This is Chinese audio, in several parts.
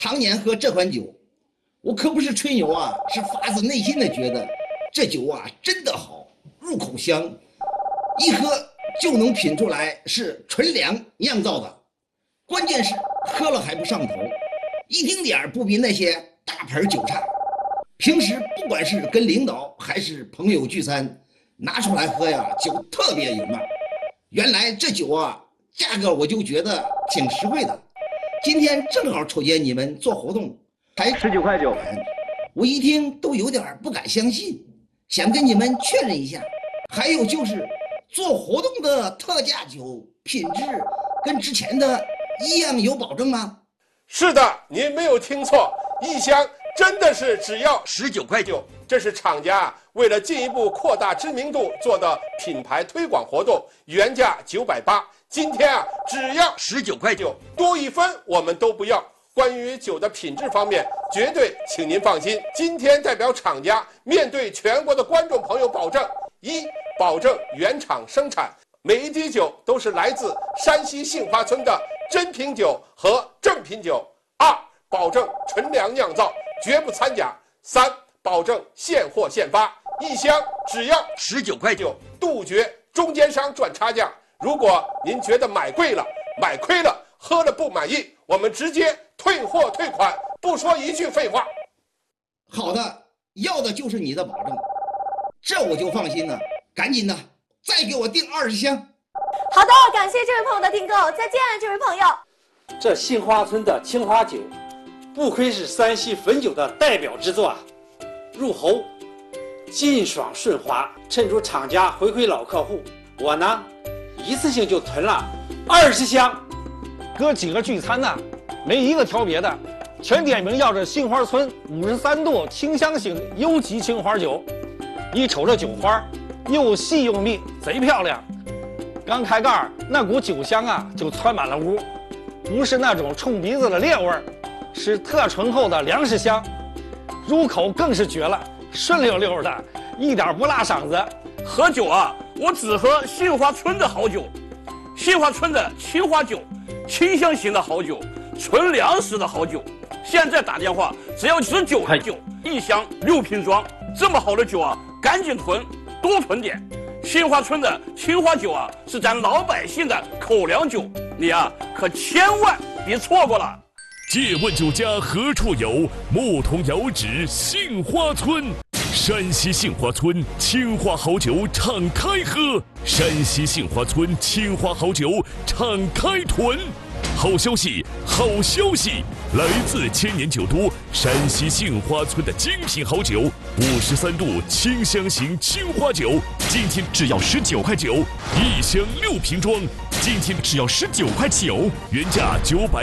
常年喝这款酒，我可不是吹牛啊，是发自内心的觉得这酒啊真的好，入口香，一喝就能品出来是纯粮酿造的。关键是喝了还不上头，一丁点儿不比那些大牌酒差。平时不管是跟领导还是朋友聚餐，拿出来喝呀，酒特别有面。原来这酒啊，价格我就觉得挺实惠的。今天正好瞅见你们做活动，才 19块9， 我一听都有点不敢相信，想跟你们确认一下。还有就是做活动的特价酒品质跟之前的一样有保证吗？ 是的，您没有听错，一箱真的是只要 19块9， 这是厂家为了进一步扩大知名度做的品牌推广活动，原价980，今天啊只要 19块9， 多1分我们都不要。关于酒的品质方面，绝对请您放心。今天代表厂家面对全国的观众朋友保证：一，保证原厂生产，每一滴酒都是来自山西杏花村的真品酒和正品酒；二，保证纯粮酿造，绝不掺假；三，保证现货现发，一箱只要 19块9， 杜绝中间商赚差价。如果您觉得买贵了、买亏了、喝了不满意，我们直接退货退款，不说一句废话。 好的，要的就是你的保证，这我就放心了。赶紧的，再给我订20箱。 好的，感谢这位朋友的订购，再见，这位朋友。 这杏花村的青花酒，不愧是山西汾酒的代表之作啊！入喉劲爽顺滑，趁着厂家回馈老客户，我呢一次性就囤了20箱。 哥几个聚餐呢，没一个挑别的，全点名要这杏花村53度清香型优级青花酒。一瞅这酒花，又细又密，贼漂亮。刚开盖那股酒香啊，就窜满了屋，不是那种冲鼻子的烈味儿，是特醇厚的粮食香。入口更是绝了，顺溜溜的，一点不辣嗓子。 喝酒啊，我只喝杏花村的好酒，杏花村的青花酒，清香型的好酒，纯粮食的好酒。现在打电话只要19块9，一箱6瓶装，这么好的酒啊，赶紧囤，多囤点。杏花村的青花酒啊，是咱老百姓的口粮酒，你啊可千万别错过了。 借问酒家何处有？牧童遥指杏花村。山西杏花村青花好酒敞开喝，山西杏花村青花好酒敞开囤。好消息，好消息！来自千年酒都山西杏花村的精品好酒，53度清香型青花酒，今天只要19块9，一箱6瓶装，今天只要19块9，原价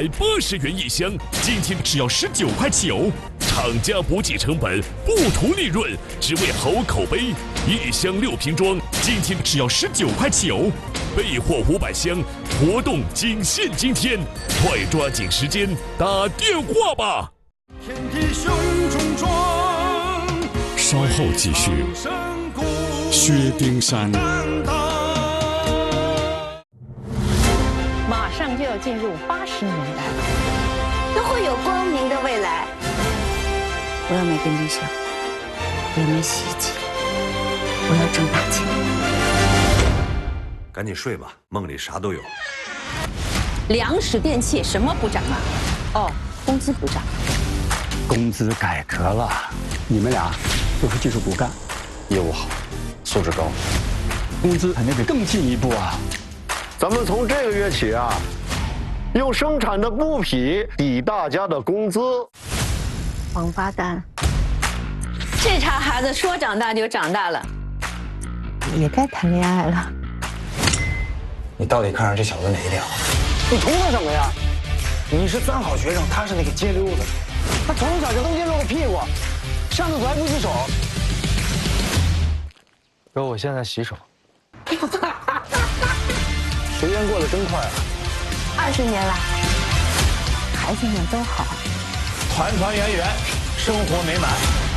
980元一箱，今天只要19块9。厂家不计成本，不图利润，只为好口碑。一箱6瓶装，今天只要19块9，备货500箱，活动仅限今天，快抓紧时间打电话吧！ 天地胸中壮， 稍后继续。薛丁山。 马上就要进入80年代了， 都会有光明的未来。 我要买电冰箱，我要买洗衣机，我要挣大钱。 赶紧睡吧，梦里啥都有。 粮食电器什么不涨啊？哦，工资不涨。 工资改革了，你们俩都是技术骨干，业务好，素质高，工资肯定得更进一步啊。 咱们从这个月起啊，用生产的布匹抵大家的工资。 王八蛋！ 这茬孩子说长大就长大了， 也该谈恋爱了。 你到底看上这小子哪一点了？你图他什么呀？你是三好学生，他是那个街溜子，他从小就蹬街露个屁股，上厕所还不洗手。哥，我现在洗手。时间过得真快啊 ！20年了，孩子们都好， 团团圆圆，生活美满。